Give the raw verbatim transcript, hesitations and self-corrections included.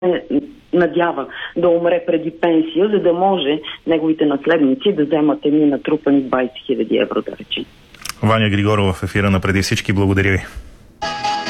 надява да умре преди пенсия, за да може неговите наследници да вземат едни натрупани двайсет хиляди евро, да речем. Ваня Григорова в ефира на Преди всички. Благодаря ви.